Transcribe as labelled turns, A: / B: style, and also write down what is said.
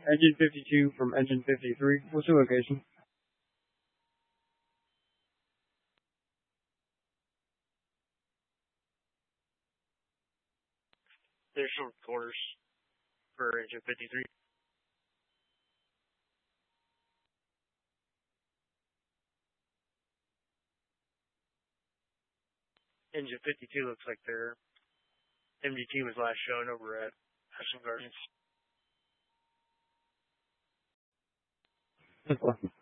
A: Engine 52 from engine 53. What's the location?
B: There's short quarters for engine 53. Engine 52 looks like their MDT was last shown over at Ashland Gardens.